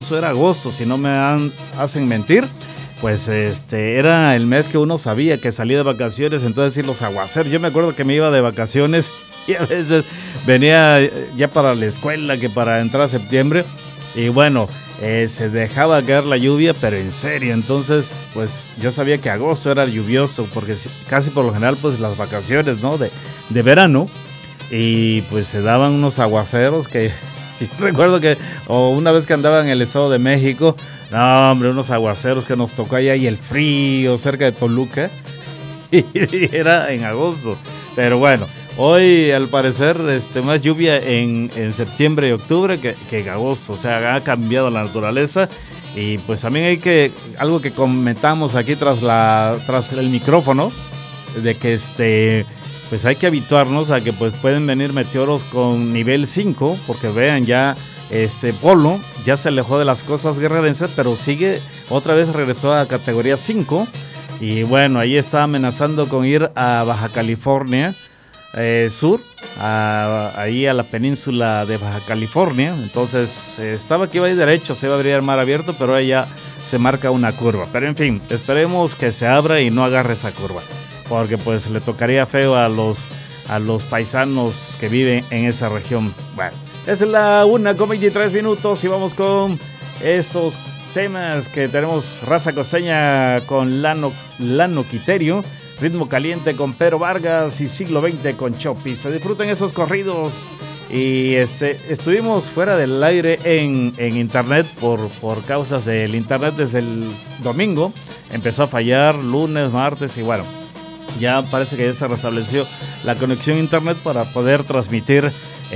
eso era agosto, si no me hacen mentir. Pues era el mes que uno sabía que salía de vacaciones, entonces sí, los aguaceros. Yo me acuerdo que me iba de vacaciones y a veces venía ya para la escuela, que para entrar a septiembre, y bueno, se dejaba caer la lluvia, pero en serio. Entonces pues yo sabía que agosto era lluvioso, porque casi por lo general pues las vacaciones, ¿no? de verano, y pues se daban unos aguaceros que recuerdo que una vez que andaba en el Estado de México, no hombre, unos aguaceros que nos tocó allá, y el frío cerca de Toluca, y era en agosto. Pero bueno, hoy al parecer más lluvia en septiembre y octubre que en agosto. O sea, ha cambiado la naturaleza. Y pues también algo que comentamos aquí tras el micrófono, de que pues hay que habituarnos a que pues pueden venir meteoros con nivel 5, porque vean ya Polo ya se alejó de las costas guerrerenses, pero otra vez regresó a categoría 5, y bueno, ahí está amenazando con ir a Baja California Sur, ahí a la península de Baja California. Entonces estaba que iba a ir derecho, se iba a abrir el mar abierto, pero ahí ya se marca una curva. Pero en fin, esperemos que se abra y no agarre esa curva, porque pues le tocaría feo a los paisanos que viven en esa región. Bueno, es la 1:23 y vamos con esos temas que tenemos. Raza costeña con Lano Quiterio, Ritmo Caliente con Pedro Vargas y Siglo XX con Chopi. Se disfruten esos corridos. Y estuvimos fuera del aire en internet por causas del internet desde el domingo. Empezó a fallar lunes, martes, y bueno, ya parece que ya se restableció la conexión a internet para poder transmitir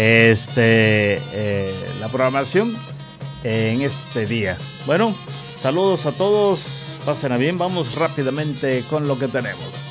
la programación en este día. Bueno, saludos a todos, pasen a bien, vamos rápidamente con lo que tenemos.